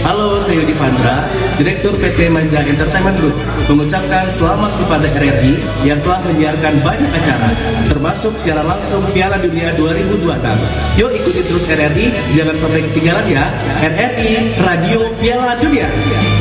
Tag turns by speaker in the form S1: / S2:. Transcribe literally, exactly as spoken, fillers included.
S1: Halo, saya Yudi Fandra, Direktur P T Manja Entertainment Group, mengucapkan selamat kepada R R I yang telah menyiarkan banyak acara, termasuk siaran langsung Piala Dunia dua ribu dua puluh enam. Yuk ikuti terus R R I, jangan sampai ketinggalan ya. R R I, Radio Piala Dunia.